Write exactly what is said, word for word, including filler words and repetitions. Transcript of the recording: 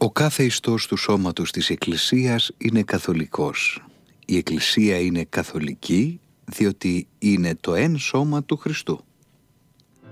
Ο κάθε ιστός του σώματος της Εκκλησίας είναι καθολικός. Η Εκκλησία είναι καθολική διότι είναι το εν σώμα του Χριστού.